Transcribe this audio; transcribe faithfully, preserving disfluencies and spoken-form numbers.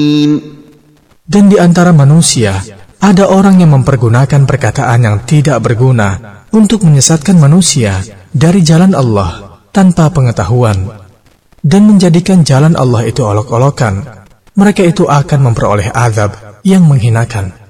Dan di antara manusia, ada orang yang mempergunakan perkataan yang tidak berguna untuk menyesatkan manusia dari jalan Allah tanpa pengetahuan, dan menjadikan jalan Allah itu olok-olokan. Mereka itu akan memperoleh azab yang menghinakan.